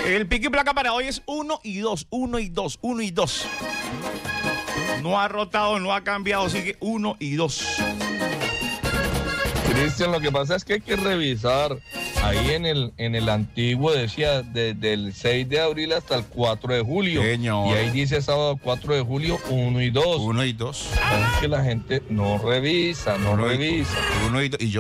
El pico y placa para hoy es 1 y 2, 1 y 2, 1 y 2. No ha rotado, no ha cambiado, sigue 1 y 2. Cristian, lo que pasa es que hay que revisar. Ahí en el antiguo decía desde el 6 de abril hasta el 4 de julio. Señor. Y ahí dice sábado 4 de julio 1 y 2. 1 y 2. Es que la gente no revisa. 1 y 2. Y yo